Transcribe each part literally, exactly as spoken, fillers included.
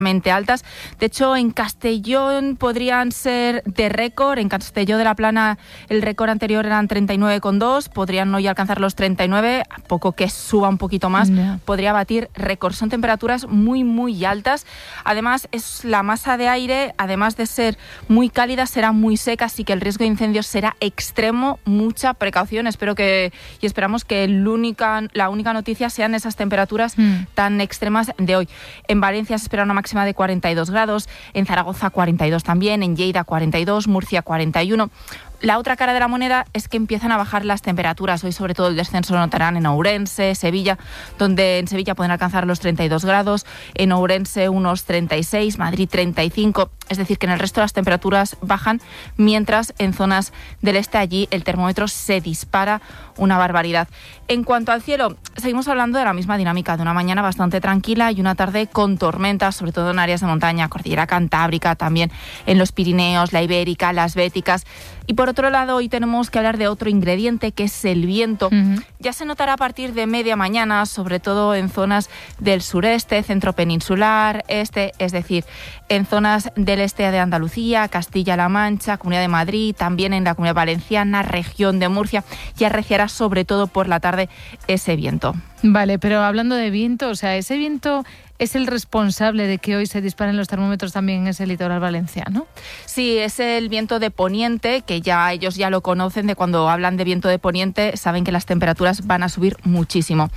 altas. De hecho, en Castellón podrían ser de récord. En Castelló de la Plana el récord anterior eran treinta y nueve coma dos. Podrían hoy alcanzar los treinta y nueve, a poco que suba un poquito más, yeah. podría batir récord. Son temperaturas muy, muy altas. Además, es la masa de aire, además de ser muy cálida, será muy seca, así que el riesgo de incendios será extremo. Mucha precaución. Espero que y esperamos que el única, la única noticia sean esas temperaturas mm. tan extremas de hoy. En Valencia se espera una máxima de cuarenta y dos grados, en Zaragoza cuarenta y dos también, en Lleida cuarenta y dos, Murcia cuarenta y uno. La otra cara de la moneda es que empiezan a bajar las temperaturas. Hoy, sobre todo, el descenso lo notarán en Ourense, Sevilla, donde en Sevilla pueden alcanzar los treinta y dos grados, en Ourense unos treinta y seis, Madrid treinta y cinco. Es decir, que en el resto las temperaturas bajan, mientras en zonas del este allí el termómetro se dispara una barbaridad. En cuanto al cielo, seguimos hablando de la misma dinámica, de una mañana bastante tranquila y una tarde con tormentas, sobre todo en áreas de montaña, cordillera cantábrica, también en los Pirineos, la Ibérica, las Béticas. Y por otro lado, hoy tenemos que hablar de otro ingrediente, que es el viento. Uh-huh. Ya se notará a partir de media mañana, sobre todo en zonas del sureste, centro peninsular, este, es decir, en zonas del este de Andalucía, Castilla-La Mancha, Comunidad de Madrid, también en la Comunidad Valenciana, región de Murcia, y arreciará sobre todo por la tarde ese viento. Vale, pero hablando de viento, o sea, ese viento es el responsable de que hoy se disparen los termómetros también en ese litoral valenciano. Sí, es el viento de poniente, que ya ellos ya lo conocen, de cuando hablan de viento de poniente, saben que las temperaturas van a subir muchísimo.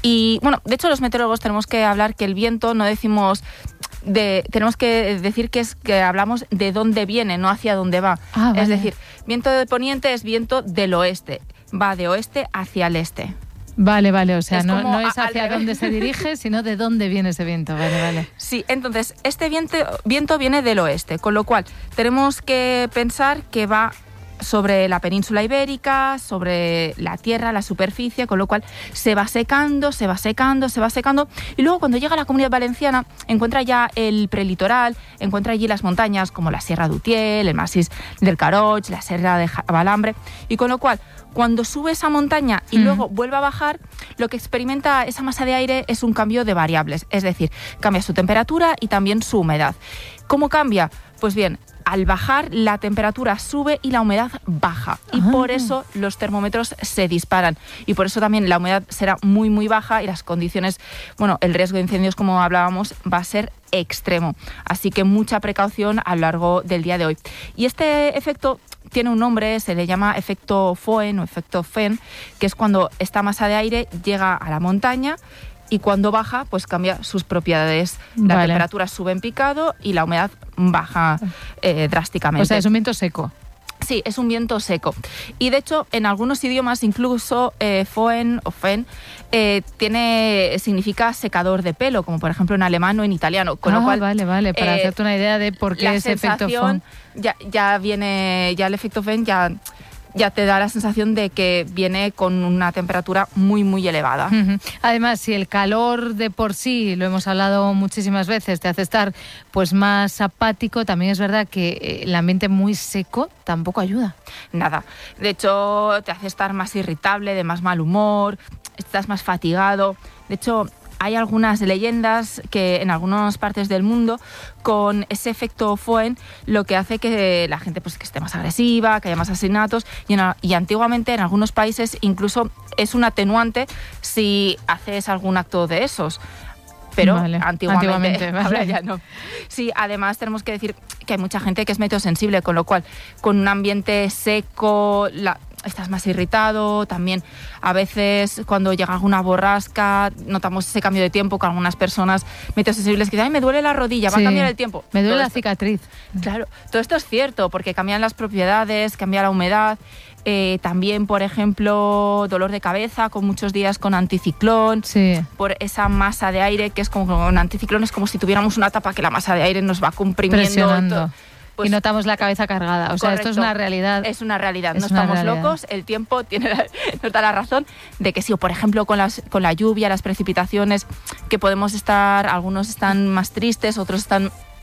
Y bueno, de hecho los meteorólogos tenemos que hablar que el viento no decimos de, tenemos que decir que es que hablamos de dónde viene, no hacia dónde va. Ah, vale. Es decir, viento de poniente es viento del oeste, va de oeste hacia el este. Vale, vale, o sea, no, no es hacia dónde se dirige, sino de dónde viene ese viento, vale, vale. Sí, entonces, este viento, viento viene del oeste, con lo cual tenemos que pensar que va sobre la península ibérica, sobre la tierra, la superficie, con lo cual se va secando, se va secando, se va secando, y luego cuando llega a la Comunidad Valenciana encuentra ya el prelitoral, encuentra allí las montañas como la Sierra de Utiel, el Massís del Caroig, la Sierra de Balambre, y con lo cual cuando sube esa montaña y mm. luego vuelve a bajar, lo que experimenta esa masa de aire es un cambio de variables, es decir, cambia su temperatura y también su humedad. ¿Cómo cambia? Pues bien, al bajar la temperatura sube y la humedad baja, y ah. por eso los termómetros se disparan, y por eso también la humedad será muy muy baja y las condiciones, bueno, el riesgo de incendios, como hablábamos, va a ser extremo, así que mucha precaución a lo largo del día de hoy. Y este efecto tiene un nombre, se le llama efecto Foehn o efecto Foehn, que es cuando esta masa de aire llega a la montaña y cuando baja, pues cambia sus propiedades. La vale. temperatura sube en picado y la humedad baja eh, drásticamente. O sea, es un viento seco. Sí, es un viento seco. Y de hecho, en algunos idiomas, incluso eh, Foehn o Foehn eh, tiene, significa secador de pelo, como por ejemplo en alemán o en italiano. Con ah, lo cual, vale, vale, para eh, hacerte una idea de por qué ese efecto Foehn. Ya, ya viene, ya el efecto Foehn ya... ya te da la sensación de que viene con una temperatura muy, muy elevada. Uh-huh. Además, si el calor de por sí, lo hemos hablado muchísimas veces, te hace estar pues más apático, también es verdad que el ambiente muy seco tampoco ayuda. Nada. De hecho, te hace estar más irritable, de más mal humor, estás más fatigado. De hecho, hay algunas leyendas que en algunas partes del mundo, con ese efecto Foehn, lo que hace que la gente pues, que esté más agresiva, que haya más asesinatos, y, en, y antiguamente en algunos países incluso es un atenuante si haces algún acto de esos. Pero vale. antiguamente, antiguamente vale. ahora ya no. Sí, además tenemos que decir que hay mucha gente que es meteosensible, con lo cual con un ambiente seco... La, estás más irritado, también a veces cuando llega alguna borrasca notamos ese cambio de tiempo con algunas personas meteosensibles que dicen, ay, me duele la rodilla, va sí, a cambiar el tiempo. Me duele todo la esto, cicatriz. Claro, todo esto es cierto, porque cambian las propiedades, cambia la humedad, eh, también, por ejemplo, dolor de cabeza con muchos días con anticiclón, sí. por esa masa de aire que es como un anticiclón, es como si tuviéramos una tapa que la masa de aire nos va comprimiendo. Presionando. Pues, y notamos la cabeza cargada. O sea, correcto. Esto es una realidad. Es una realidad. Es no una estamos realidad. locos. El tiempo tiene la, nos da la razón de que sí. O por ejemplo, con, las, con la lluvia, las precipitaciones, que podemos estar, algunos están más tristes, otros están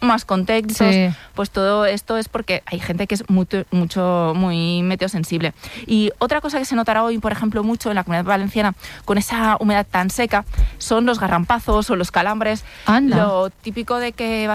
más con textos, Sí. pues todo esto es porque hay gente que es mucho, mucho muy meteosensible. Y otra cosa que se notará hoy, por ejemplo, mucho en la Comunidad Valenciana, con esa humedad tan seca, son los garrampazos o los calambres. Anda. Lo típico de que